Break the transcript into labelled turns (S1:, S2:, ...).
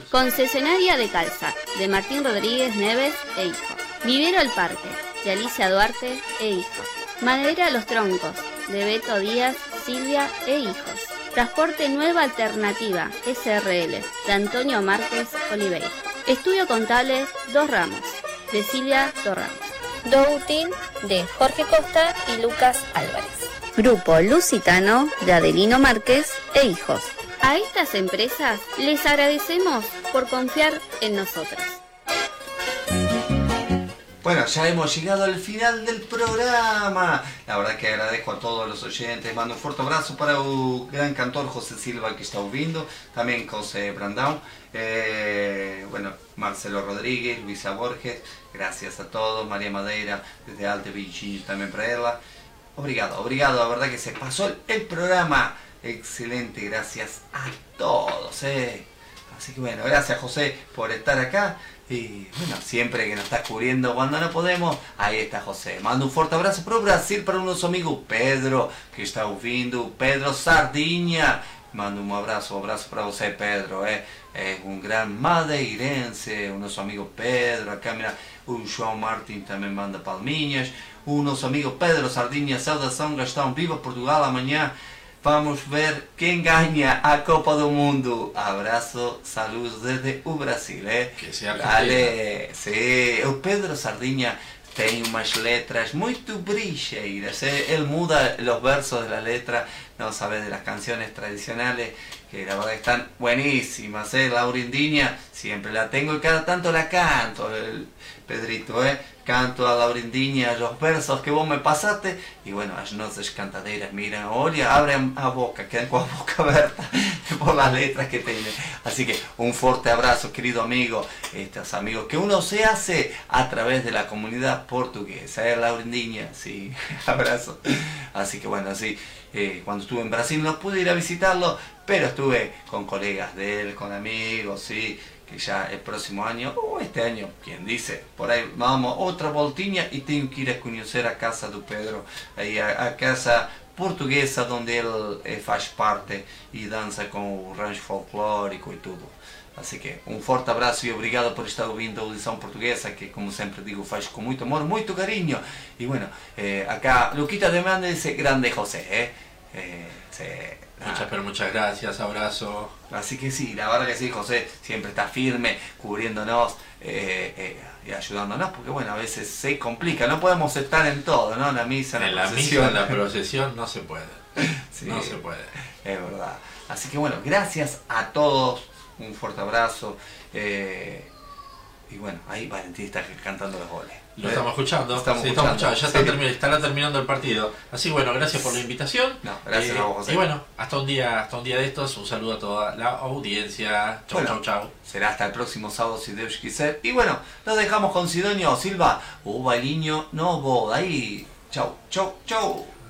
S1: Concesionaria de Calza, de Martín Rodríguez Neves e hijo. Vivero El Parque, de Alicia Duarte e hijo. Madera Los Troncos, de Beto Díaz, Silvia e hijos. Transporte Nueva Alternativa, SRL, de Antonio Márquez Oliveira. Estudio Contable Dos Ramos, de Silvia Torramos.
S2: Doutin, de Jorge Costa y Lucas Álvarez.
S1: Grupo Lusitano, de Adelino Márquez e hijos. A estas empresas les agradecemos por confiar en nosotros.
S3: Bueno, ya hemos llegado al final del programa. La verdad que agradezco a todos los oyentes. Mando un fuerte abrazo para el gran cantor José Silva que está ouvindo. También José Brandão. Bueno, Marcelo Rodríguez, Luisa Borges. Gracias a todos. María Madeira, desde Alte Beijinho también para ella. Obrigado. La verdad que se pasó el programa. Excelente, gracias a todos. Así que bueno, gracias José por estar acá. Y bueno, siempre que nos estás cubriendo cuando no podemos, ahí está José. Mando un fuerte abrazo para o Brasil, para o nosso amigo Pedro, que está ouvindo. Pedro Sardinha. Mando um abraço para você, Pedro. É um grande madeirense, o nosso amigo Pedro. Acá, mira, o João Martin também manda palminhas. O nosso amigo Pedro Sardinha, saudação, Gastão, viva Portugal, amanhã. Vamos ver quem ganha a Copa do Mundo. Abraço, saludos desde o Brasil,
S4: Que sea
S3: Dale, sí. O Pedro Sardinha tem umas letras muito brilheiras. Él muda los versos de la letra, no sabes, de las canciones tradicionales, que la verdad están buenísimas. Laurindinha, siempre la tengo y cada tanto la canto, el Pedrito, canto a Laurindinha los versos que vos me pasaste, y bueno, as nossas cantadeiras, mira, olha, abren a boca, quedan con la boca abierta por las letras que tienen. Así que un fuerte abrazo, querido amigo, estos amigos que uno se hace a través de la comunidad portuguesa, Laurindinha, sí, abrazo. Así que bueno, así, cuando estuve en Brasil no pude ir a visitarlo, pero estuve con colegas de él, con amigos, sí, que ya el próximo año, o este año, quien dice, por ahí vamos, otra voltinha y tengo que ir a conocer a casa do Pedro, aí a casa portuguesa donde él faz parte y danza con o rancho folclórico y todo. Así que un fuerte abrazo y obrigado por estar ouvindo a audição portuguesa, que como sempre digo, faz con muito amor, muito cariño. Y bueno, acá Luquita de Manda dice, grande José, sí.
S4: Muchas gracias, abrazo.
S3: Así que sí, la verdad que sí, José siempre está firme, cubriéndonos y ayudándonos, porque bueno, a veces se complica, no podemos estar en todo, ¿no? En la misa, en la procesión.
S4: En la procesión no se puede,
S3: sí,
S4: no se puede.
S3: Es verdad. Así que bueno, gracias a todos, un fuerte abrazo, y bueno, ahí Valentín está cantando los goles.
S4: Lo estamos escuchando,
S3: estamos
S4: escuchando. Ya
S3: sí.
S4: estará terminando el partido. Así bueno, gracias por la invitación.
S3: No, gracias a vos, José.
S4: Y bueno, hasta un día de estos, un saludo a toda la audiencia. Chau.
S3: Será hasta el próximo sábado si Dios quiser. Y bueno, nos dejamos con Sidonio Silva, o bailinho novo. Ahí, chau.